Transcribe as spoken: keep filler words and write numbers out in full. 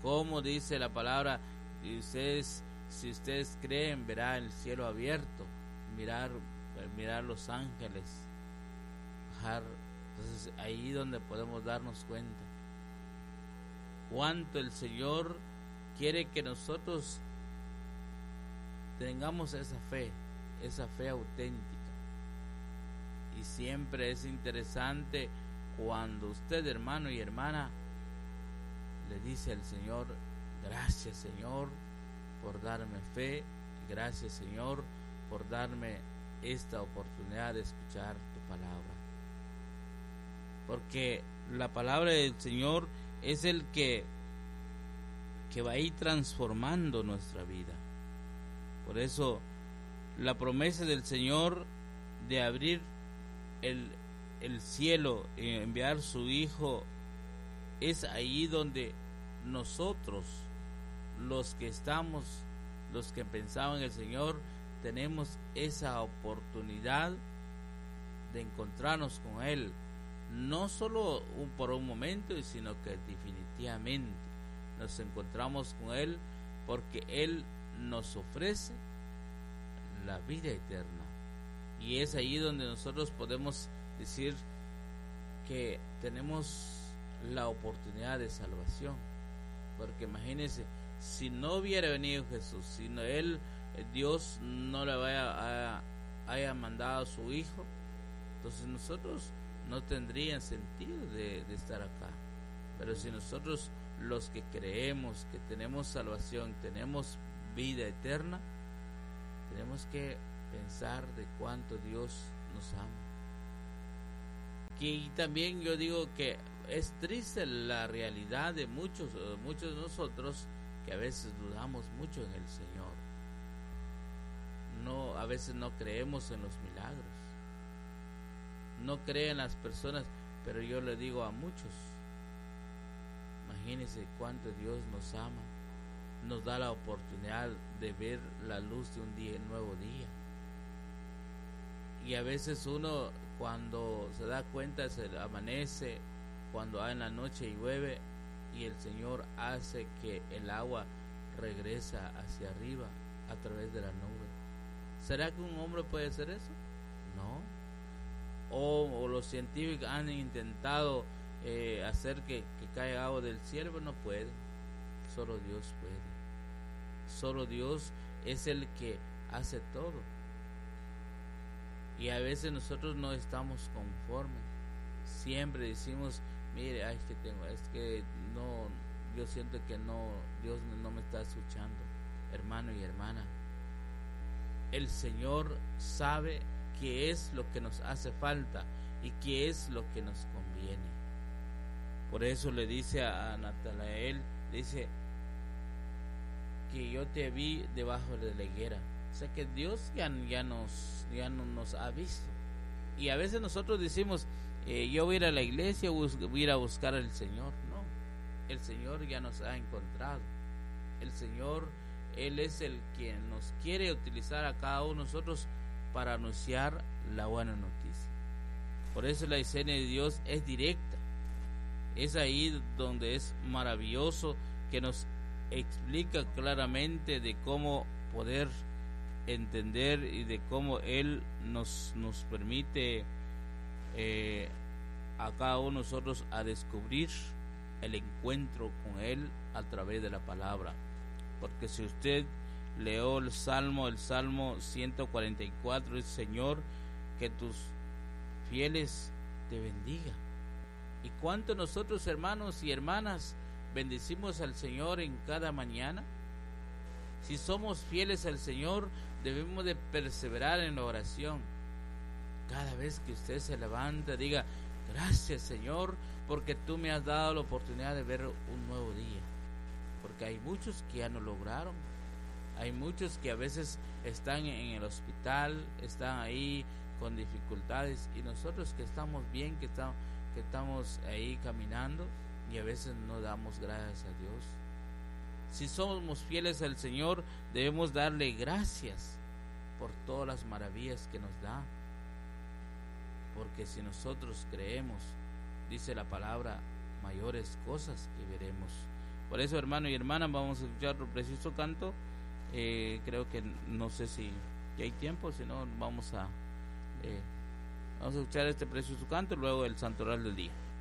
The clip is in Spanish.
Como dice la palabra, y ustedes, si ustedes creen, verán el cielo abierto, mirar, mirar los ángeles bajar. Entonces ahí donde podemos darnos cuenta cuánto el Señor quiere que nosotros tengamos esa fe, esa fe auténtica. Y siempre es interesante cuando usted, hermano y hermana, le dice al Señor: gracias, Señor, por darme fe, gracias, Señor, por darme esta oportunidad de escuchar tu palabra. Porque la palabra del Señor es el que, que va a ir transformando nuestra vida. Por eso la promesa del Señor de abrir el, el cielo y enviar su Hijo, es ahí donde nosotros, los que estamos, los que pensaban en el Señor, tenemos esa oportunidad de encontrarnos con Él, no solo un, por un momento, sino que definitivamente nos encontramos con Él, porque Él nos ofrece la vida eterna. Y es ahí donde nosotros podemos decir que tenemos la oportunidad de salvación. Porque imagínense, si no hubiera venido Jesús, si no él, Dios no le haya, haya mandado a su Hijo, entonces nosotros no tendrían sentido de, de estar acá. Pero si nosotros, los que creemos que tenemos salvación, tenemos vida eterna, tenemos que pensar de cuánto Dios nos ama. Y también yo digo que es triste la realidad de muchos, muchos de nosotros, que a veces dudamos mucho en el Señor. No, a veces no creemos en los milagros, no creen las personas, pero yo le digo a muchos, imagínense cuánto Dios nos ama, nos da la oportunidad de ver la luz de un día, nuevo día. Y a veces uno, cuando se da cuenta, se amanece, cuando hay en la noche y llueve, y el Señor hace que el agua regresa hacia arriba a través de la nube. ¿Será que un hombre puede hacer eso? No. O, o los científicos han intentado eh, hacer que, que caiga agua del cielo, pero no pueden. Solo Dios puede. Solo Dios es el que hace todo. Y a veces nosotros no estamos conformes. Siempre decimos: mire, ay, es que tengo, es que no, yo siento que no, Dios no me está escuchando. Hermano y hermana, el Señor sabe qué es lo que nos hace falta y qué es lo que nos conviene. Por eso le dice a Natanael, dice que yo te vi debajo de la higuera. O sea que Dios ya, ya, nos, ya no nos ha visto. Y a veces nosotros decimos: eh, yo voy a ir a la iglesia, voy a ir a buscar al Señor. No, el Señor ya nos ha encontrado. El Señor, Él es el que nos quiere utilizar a cada uno de nosotros para anunciar la buena noticia. Por eso la escena de Dios es directa. Es ahí donde es maravilloso, que nos explica claramente de cómo poder entender y de cómo Él nos, nos permite eh, a cada uno de nosotros a descubrir el encuentro con Él a través de la palabra. Porque si usted leyó el Salmo, el Salmo ciento cuarenta y cuatro, dice: Señor, que tus fieles te bendiga. ¿Y cuánto nosotros, hermanos y hermanas, bendecimos al Señor en cada mañana? Si somos fieles al Señor, debemos de perseverar en la oración. Cada vez que usted se levanta, diga: gracias, Señor, porque tú me has dado la oportunidad de ver un nuevo día. Porque hay muchos que ya no lograron. Hay muchos que a veces están en el hospital, están ahí con dificultades, y nosotros que estamos bien, que estamos, que estamos ahí caminando, y a veces no damos gracias a Dios. Si somos fieles al Señor, debemos darle gracias por todas las maravillas que nos da. Porque si nosotros creemos, dice la palabra, mayores cosas que veremos. Por eso, hermano y hermana, vamos a escuchar otro precioso canto. Eh, creo que no sé si ya hay tiempo, si no vamos a eh, vamos a escuchar este precioso canto y luego el santoral del día.